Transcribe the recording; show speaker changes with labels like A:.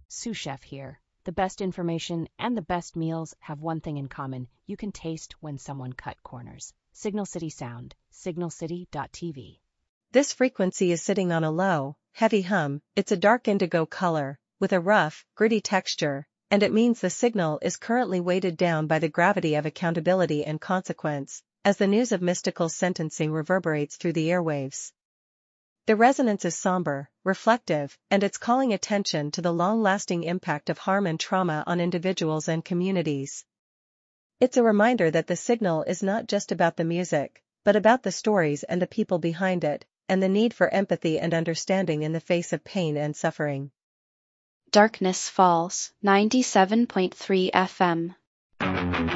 A: Sous Chef here. The best information and the best meals have one thing in common. You can taste when someone cut corners. Signal City Sound, signalcity.tv.
B: This frequency is sitting on a low, heavy hum. It's a dark indigo color, with a rough, gritty texture, and it means the signal is currently weighted down by the gravity of accountability and consequence, as the news of Mystical's sentencing reverberates through the airwaves. The resonance is somber, reflective, and it's calling attention to the long-lasting impact of harm and trauma on individuals and communities. It's a reminder that the signal is not just about the music, but about the stories and the people behind it, and the need for empathy and understanding in the face of pain and suffering.
C: Darkness Falls, 97.3 FM.